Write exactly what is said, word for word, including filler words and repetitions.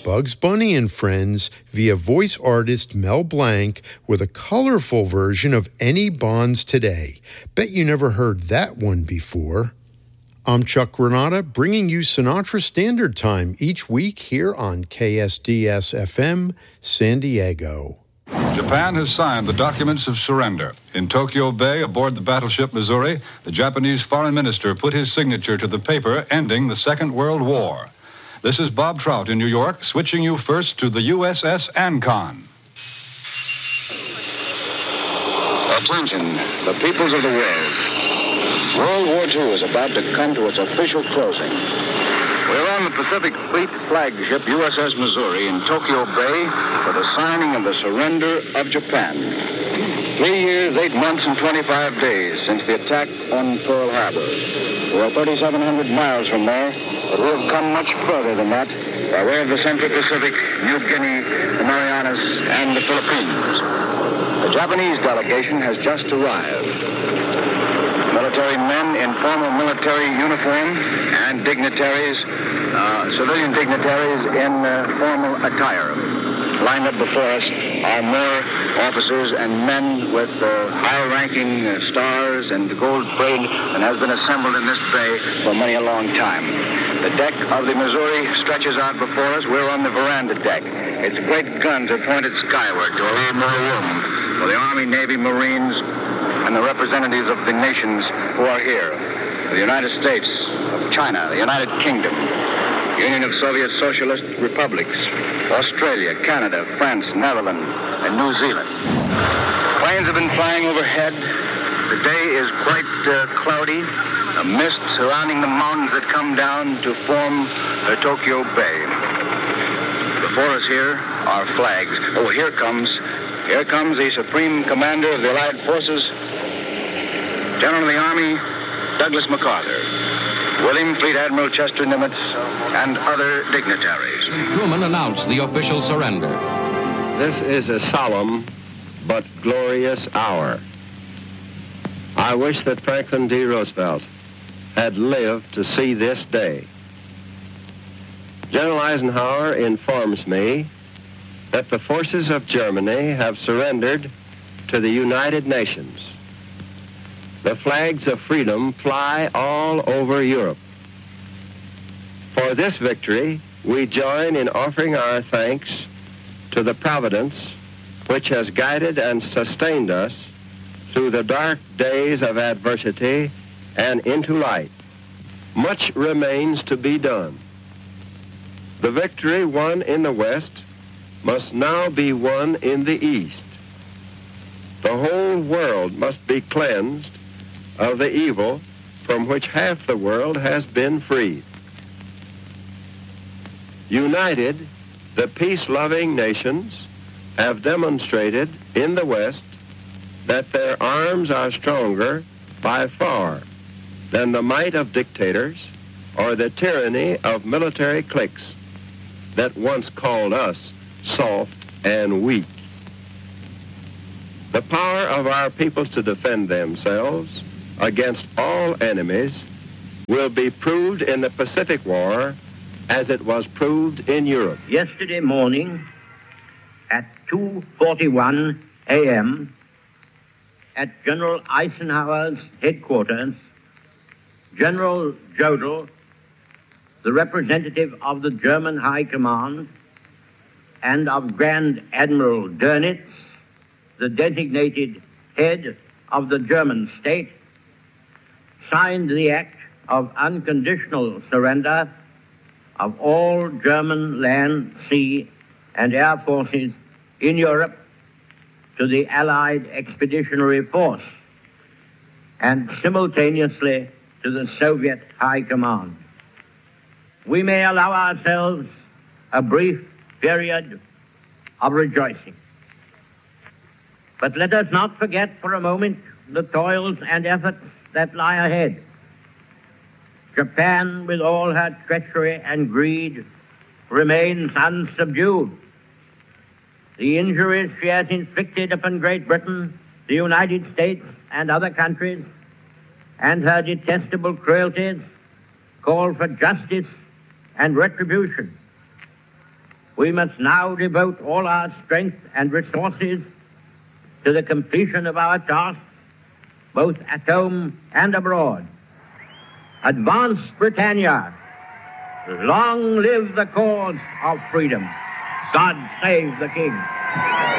Bugs Bunny and Friends via voice artist Mel Blanc with a colorful version of Any Bonds Today. Bet you never heard that one before. I'm Chuck Granata, bringing you Sinatra Standard Time each week here on K S D S F M, San Diego. Japan has signed the documents of surrender. In Tokyo Bay, aboard the battleship Missouri, the Japanese foreign minister put his signature to the paper ending the Second World War. This is Bob Trout in New York, switching you first to the U S S Ancon. Attention, the peoples of the world. World War Two is about to come to its official closing. We're on the Pacific Fleet flagship U S S Missouri in Tokyo Bay for the signing of the surrender of Japan. Three years, eight months, and twenty-five days since the attack on Pearl Harbor. We're thirty-seven hundred miles from there, but we've come much further than that by way of the Central Pacific, New Guinea, the Marianas, and the Philippines. The Japanese delegation has just arrived. Military men in formal military uniform and dignitaries, uh, civilian dignitaries in uh, formal attire. Lined up before us are more officers and men with uh, high-ranking uh, stars and gold braid than has been assembled in this bay for many a long time. The deck of the Missouri stretches out before us. We're on the veranda deck. Its great guns are pointed skyward to allow more room for the Army, Navy, Marines, and the representatives of the nations who are here. The United States of China, the United Kingdom, Union of Soviet Socialist Republics, Australia, Canada, France, Netherlands, and New Zealand. Planes have been flying overhead. The day is quite uh, cloudy. A mist surrounding the mountains that come down to form uh, Tokyo Bay. Before us here are flags. Oh, here comes, here comes the Supreme Commander of the Allied Forces, General of the Army, Douglas MacArthur, William Fleet Admiral Chester Nimitz, and other dignitaries. Truman announced the official surrender. This is a solemn but glorious hour. I wish that Franklin D. Roosevelt had lived to see this day. General Eisenhower informs me that the forces of Germany have surrendered to the United Nations. The flags of freedom fly all over Europe. For this victory, we join in offering our thanks to the Providence which has guided and sustained us through the dark days of adversity and into light. Much remains to be done. The victory won in the West must now be won in the East. The whole world must be cleansed of the evil from which half the world has been freed. United, the peace-loving nations have demonstrated in the West that their arms are stronger by far than the might of dictators or the tyranny of military cliques that once called us soft and weak. The power of our peoples to defend themselves against all enemies will be proved in the Pacific War as it was proved in Europe. Yesterday morning at two forty-one a m at General Eisenhower's headquarters, General Jodl, the representative of the German High Command, and of Grand Admiral Dönitz, the designated head of the German state, signed the act of unconditional surrender of all German land, sea, and air forces in Europe to the Allied Expeditionary Force and simultaneously to the Soviet High Command. We may allow ourselves a brief period of rejoicing. But let us not forget for a moment the toils and efforts that lie ahead. Japan, with all her treachery and greed, remains unsubdued. The injuries she has inflicted upon Great Britain, the United States, and other countries, and her detestable cruelties call for justice and retribution. we must now devote all our strength and resources to the completion of our task, both at home and abroad. Advance, Britannia! Long live the cause of freedom! God save the King!